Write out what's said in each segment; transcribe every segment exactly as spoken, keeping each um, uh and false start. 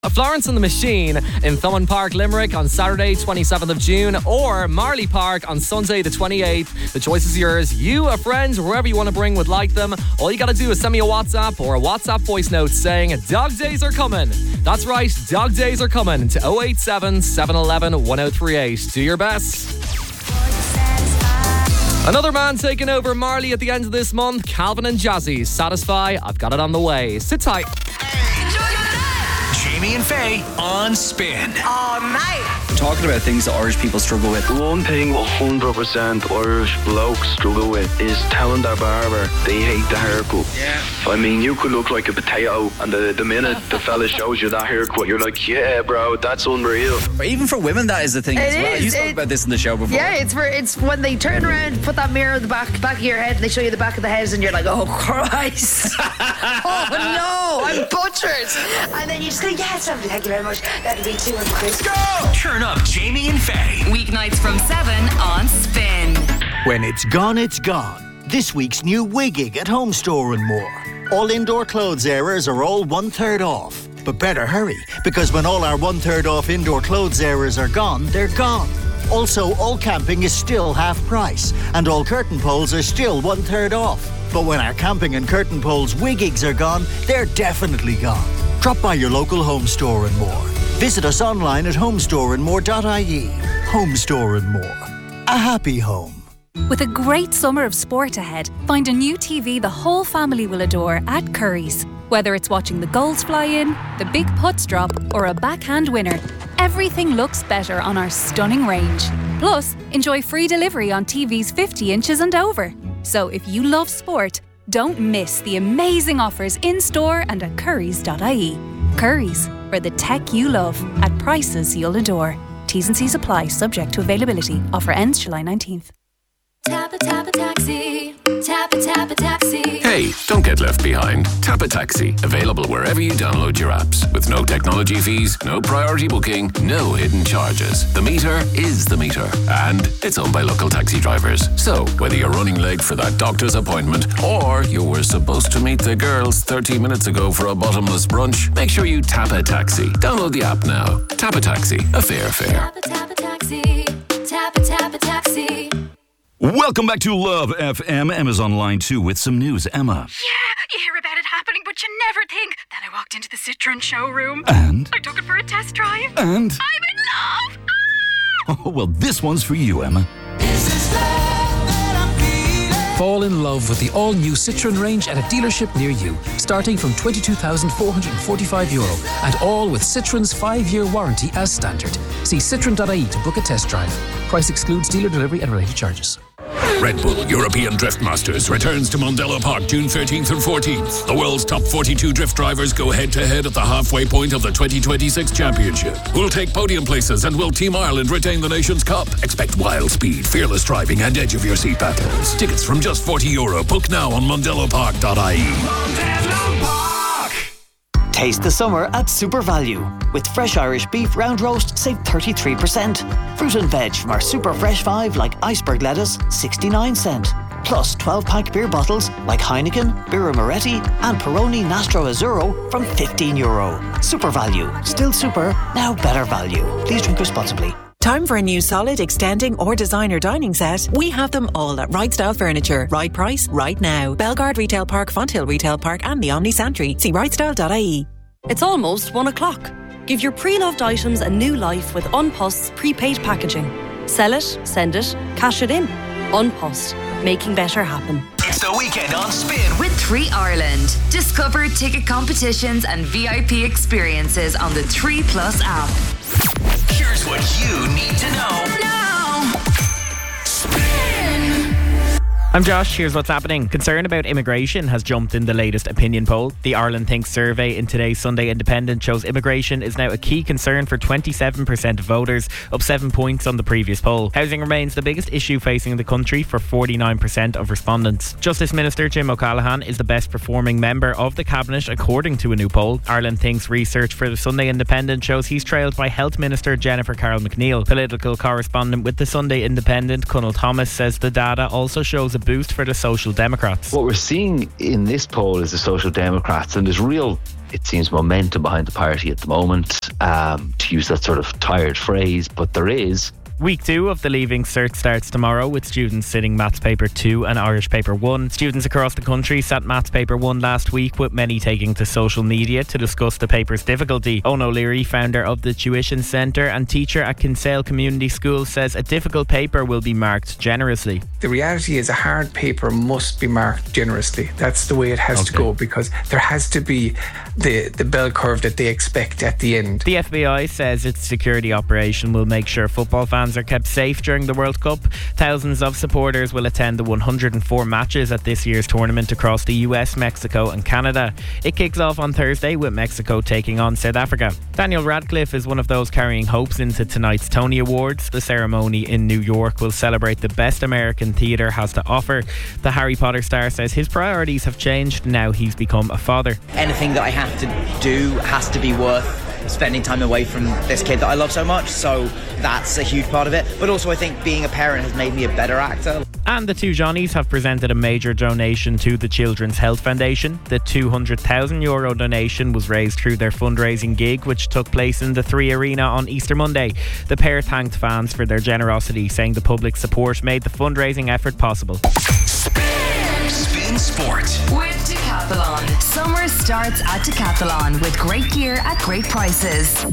Florence and the Machine in Thomond Park, Limerick on Saturday, twenty-seventh of June, or Marley Park on Sunday, the twenty-eighth. The choice is yours. You, a friend, whoever you want to bring would like them. All you got to do is send me a WhatsApp or a WhatsApp voice note saying Dog Days are coming. That's right, Dog Days are coming to oh eight seven, seven one one, one oh three eight. Do your best. Another man taking over Marley at the end of this month, Calvin and Jazzy. Satisfy, I've got it on the way. Sit tight. Jamie and Faye on Spin. All night. Talking about things that Irish people struggle with. One thing one hundred percent Irish blokes struggle with is telling their barber they hate the haircut. Yeah. I mean, you could look like a potato, and the, the minute the fella shows you that haircut, you're like, yeah, bro, that's unreal. But even for women, that is the thing It as well. is, You spoke it- about this in the show before. Yeah, it's for it's when they turn around, put that mirror in the back back of your head, and they show you the back of the head, and you're like, oh Christ, oh no, I'm butchered. And then you just go, yes, lovely, thank you very much. That'll be two hundred quid. Go! Turn up Jamie and Faye. Weeknights from seven on Spin. When it's gone, it's gone. This week's new Wiggig at Home Store and More. All indoor clothes areas are all one-third off. But better hurry, because when all our one-third off indoor clothes areas are gone, they're gone. Also, all camping is still half price, and all curtain poles are still one-third off. But when our camping and curtain poles Wiggigs are gone, they're definitely gone. Drop by your local Home Store and More. Visit us online at homestore and more dot I E. Home Store and More. A happy home. With a great summer of sport ahead, find a new T V the whole family will adore at Curry's. Whether it's watching the goals fly in, the big putts drop, or a backhand winner, everything looks better on our stunning range. Plus, enjoy free delivery on T Vs fifty inches and over. So if you love sport, don't miss the amazing offers in-store and at currys dot I E. Curry's, for the tech you love, at prices you'll adore. T's and C's apply, subject to availability. Offer ends July nineteenth. Tap a tap a taxi. Tap a tap a taxi. Hey, don't get left behind. Tap a Taxi. Available wherever you download your apps. With no technology fees, no priority booking, no hidden charges. The meter is the meter. And it's owned by local taxi drivers. So, whether you're running late for that doctor's appointment or you were supposed to meet the girls thirty minutes ago for a bottomless brunch, make sure you tap a taxi. Download the app now. Tap a Taxi. A fair fare. Tap a tap a taxi. Tap a tap a taxi. Welcome back to Love F M. Emma's on line two with some news. Emma. Yeah, you hear about it happening, but you never think. Then I walked into the Citroen showroom. And? I took it for a test drive. And? I'm in love! Oh, well, this one's for you, Emma. Fall in love with the all-new Citroen range at a dealership near you, starting from twenty-two thousand four hundred forty-five euro, and all with Citroen's five-year warranty as standard. See citroen dot I E to book a test drive. Price excludes dealer delivery and related charges. Red Bull European Drift Masters returns to Mondello Park June thirteenth and fourteenth. The world's top forty-two drift drivers go head-to-head at the halfway point of the twenty twenty-six championship. We'll take podium places and will Team Ireland retain the nation's cup. Expect wild speed, fearless driving and edge of your seat battles. Tickets from just forty euro. Book now on mondello park dot I E. Mondello Park! Taste the summer at Super Value. With fresh Irish beef round roast, save thirty-three percent. Fruit and veg from our super fresh five like iceberg lettuce, sixty-nine cent. Plus twelve pack beer bottles like Heineken, Birra Moretti and Peroni Nastro Azzurro from fifteen euro. Super Value. Still super, now better value. Please drink responsibly. Time for a new solid, extending or designer dining set? We have them all at Right Style Furniture. Right price, right now. Belgard Retail Park, Fonthill Retail Park and the Omni Santry. See right style dot I E. It's almost one o'clock. Give your pre-loved items a new life with Unpost's prepaid packaging. Sell it, send it, cash it in. Unpost, making better happen. It's the weekend on Spin With three Ireland. Discover ticket competitions and V I P experiences on the three Plus app. Here's what you need to know now. Spin. I'm Josh, here's what's happening. Concern about immigration has jumped in the latest opinion poll. The Ireland Thinks survey in today's Sunday Independent shows immigration is now a key concern for twenty-seven percent of voters, up seven points on the previous poll. Housing remains the biggest issue facing the country for forty-nine percent of respondents. Justice Minister Jim O'Callaghan is the best performing member of the Cabinet according to a new poll. Ireland Thinks research for the Sunday Independent shows he's trailed by Health Minister Jennifer Carroll McNeil. Political correspondent with the Sunday Independent, Conal Thomas, says the data also shows a boost for the Social Democrats. What we're seeing in this poll is the Social Democrats, and there's real it seems momentum behind the party at the moment, um, to use that sort of tired phrase, but there is. Week two of the Leaving Cert starts tomorrow with students sitting Maths Paper two and Irish Paper one. Students across the country sat Maths Paper one last week, with many taking to social media to discuss the paper's difficulty. Owen O'Leary, founder of the Tuition Centre and teacher at Kinsale Community School, says a difficult paper will be marked generously. The reality is a hard paper must be marked generously. That's the way it has okay. to go, because there has to be the, the bell curve that they expect at the end. The F B I says its security operation will make sure football fans are kept safe during the World Cup. Thousands of supporters will attend the one hundred four matches at this year's tournament across the U S, Mexico and Canada. It kicks off on Thursday with Mexico taking on South Africa. Daniel Radcliffe is one of those carrying hopes into tonight's Tony Awards. The ceremony in New York will celebrate the best American theatre has to offer. The Harry Potter star says his priorities have changed now he's become a father. Anything that I have to do has to be worth spending time away from this kid that I love so much, so that's a huge part of it. But also I think being a parent has made me a better actor. And the two Johnnies have presented a major donation to the Children's Health Foundation. The two hundred thousand euro donation was raised through their fundraising gig, which took place in the Three Arena on Easter Monday. The pair thanked fans for their generosity, saying the public support made the fundraising effort possible. Spin Sport with Decathlon. Summer starts at Decathlon with great gear at great prices.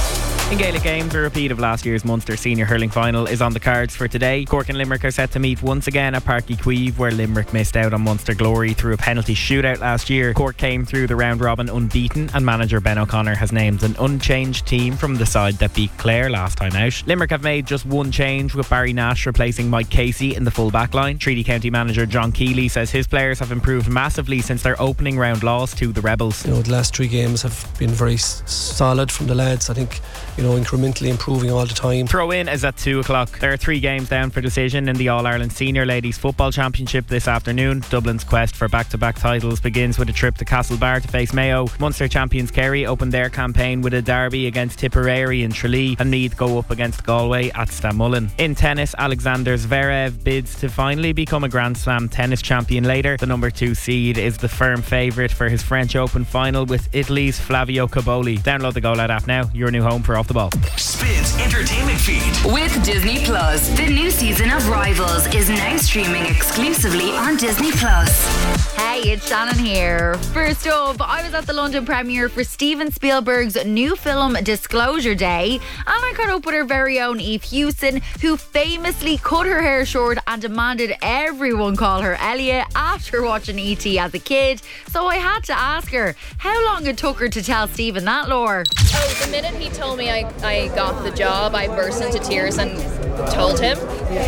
In Gaelic games, a repeat of last year's Munster Senior Hurling Final is on the cards for today. Cork and Limerick are set to meet once again at Páirc Uí Chaoimh, where Limerick missed out on Munster glory through a penalty shootout last year. Cork came through the round robin unbeaten, and manager Ben O'Connor has named an unchanged team from the side that beat Clare last time out. Limerick have made just one change, with Barry Nash replacing Mike Casey in the full back line. Treaty County manager John Keeley says his players have improved massively since their opening round loss to the Rebels. You know, the last three games have been very s- solid from the lads. I think, you know, incrementally improving all the time. Throw in is at two o'clock. There are three games down for decision in the All-Ireland Senior Ladies Football Championship this afternoon. Dublin's quest for back-to-back titles begins with a trip to Castlebar to face Mayo. Munster champions Kerry opened their campaign with a derby against Tipperary in Tralee, and Meath go up against Galway at Stamullen. In tennis, Alexander Zverev bids to finally become a Grand Slam tennis champion later. The number two seed is the firm favourite for his French Open final with Italy's Flavio Caboli. Download the Go Loud app now, your new home for Off the Ball. Spins Entertainment Feed. With Disney Plus, the new season of Rivals is now streaming exclusively on Disney Plus. Hey, it's Shannon here. First up, I was at the London premiere for Steven Spielberg's new film Disclosure Day, and I caught up with her very own Eve Hewson, who famously cut her hair short and demanded everyone call her Elliot after watching E T as a kid. So I had to ask her how long it took her to tell Steven that lore. Oh, the minute he told me I, I got the job, I burst into tears and told him,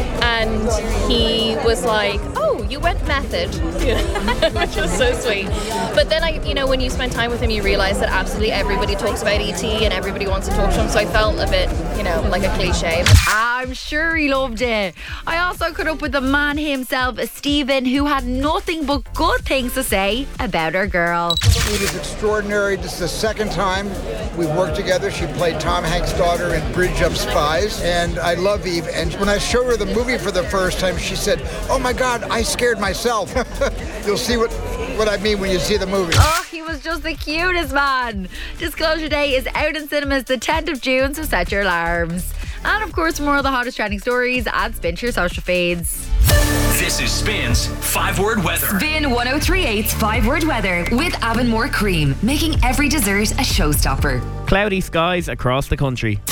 and he was like, oh, you went method, which was so sweet. But then I, you know, when you spend time with him, you realise that absolutely everybody talks about E T and everybody wants to talk to him, so I felt a bit, you know, like a cliche. I'm sure he loved it. I also caught up with the man himself, Steven, who had nothing but good things to say about our girl. It is extraordinary. This is the second time we've worked together. She played Tom Hanks' daughter in Bridge of Spies, and I love Eve. And when I showed her the movie for the first time, she said, oh my God, I scared myself. You'll see what, what I mean when you see the movie. Oh, he was just the cutest man. Disclosure Day is out in cinemas the tenth of June, so set your alarms. And of course, more of the hottest trending stories at Spin to your social feeds. This is Spin's five-word weather. Spin one oh three point eight's five-word weather with Avonmore Cream, making every dessert a showstopper. Cloudy skies across the country.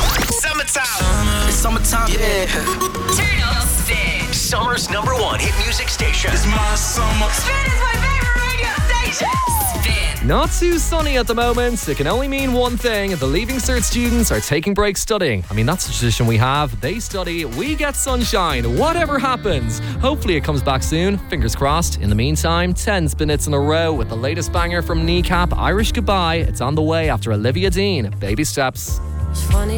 Summertime. It's summertime, yeah. Turn up Spin. Summer's number one hit music station. It's my summer. Spin is my favorite radio station. Spin. Not too sunny at the moment. It can only mean one thing. The Leaving Cert students are taking breaks studying. I mean, that's the tradition we have. They study, we get sunshine. Whatever happens. Hopefully it comes back soon. Fingers crossed. In the meantime, ten spin-hits in a row with the latest banger from Kneecap, Irish Goodbye. It's on the way after Olivia Dean, Baby Steps. It's funny.